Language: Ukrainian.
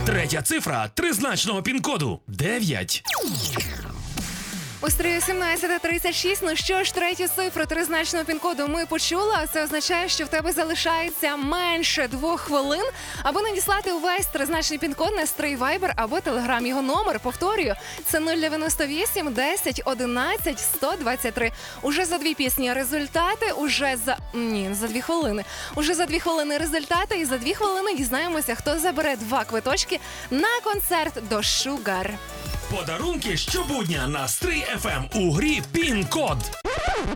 Третя цифра тризначного пін-коду – 9. У стрію 17:36. Ну що ж, третю цифру тризначного пін-коду ми почули, а це означає, що в тебе залишається менше 2 хвилин, аби надіслати увесь тризначний пін-код на стрій Viber або Telegram. Його номер, повторюю, це 098 10 11 123. Уже за 2 пісні результати, за 2 хвилини. Уже за 2 хвилини результати і за 2 хвилини дізнаємося, хто забере 2 квиточки на концерт до Шугар. Подарунки щобудня на Стрий FM у грі «Пін-код».